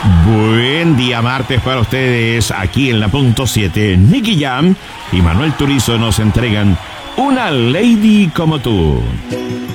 Buen día martes para ustedes. Aquí en la punto 7, Nicky Jam y Manuel Turizo nos entregan Una Lady Como Tú.